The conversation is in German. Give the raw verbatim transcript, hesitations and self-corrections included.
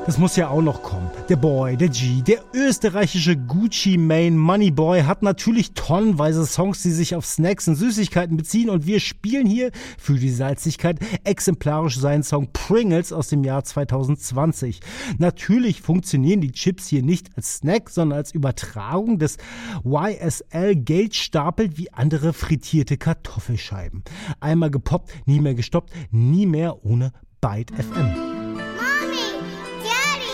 Das muss ja auch noch kommen. Der Boy, der G, der österreichische Gucci Mane Moneyboy hat natürlich tonnenweise Songs, die sich auf Snacks und Süßigkeiten beziehen, und wir spielen hier für die Salzigkeit exemplarisch seinen Song Pringles aus dem Jahr zwanzig zwanzig. Natürlich funktionieren die Chips hier nicht als Snack, sondern als Übertragung des Y S L-Geldstapel wie andere frittierte Kartoffelscheiben. Einmal gepoppt, nie mehr gestoppt, nie mehr ohne Byte F M.